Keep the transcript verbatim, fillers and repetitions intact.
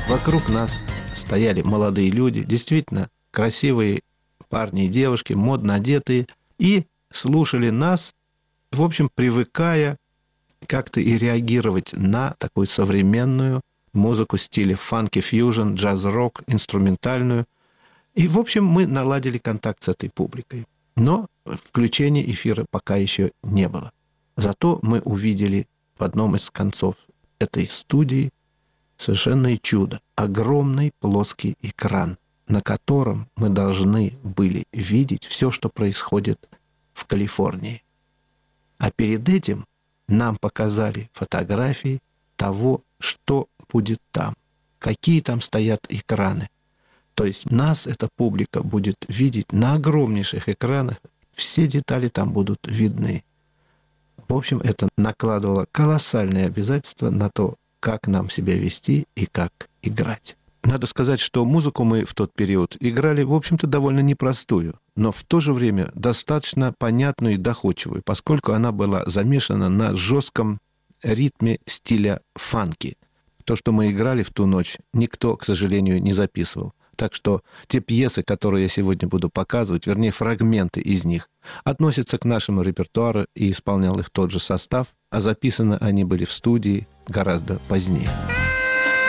Вокруг нас стояли молодые люди, действительно красивые парни и девушки, модно одетые, и слушали нас, в общем, привыкая как-то и реагировать на такую современную музыку в стиле фанки-фьюжн, джаз-рок, инструментальную. И, в общем, мы наладили контакт с этой публикой. Но включения эфира пока еще не было. Зато мы увидели в одном из концов этой студии совершенное чудо. Огромный плоский экран, на котором мы должны были видеть все, что происходит в Калифорнии. А перед этим нам показали фотографии того, что будет там, какие там стоят экраны. То есть нас эта публика будет видеть на огромнейших экранах, все детали там будут видны. В общем, это накладывало колоссальные обязательства на то, как нам себя вести и как играть. Надо сказать, что музыку мы в тот период играли, в общем-то, довольно непростую, но в то же время достаточно понятную и доходчивую, поскольку она была замешана на жестком ритме стиля фанки. То, что мы играли в ту ночь, никто, к сожалению, не записывал. Так что те пьесы, которые я сегодня буду показывать, вернее, фрагменты из них, относятся к нашему репертуару и исполнял их тот же состав, а записаны они были в студии гораздо позднее.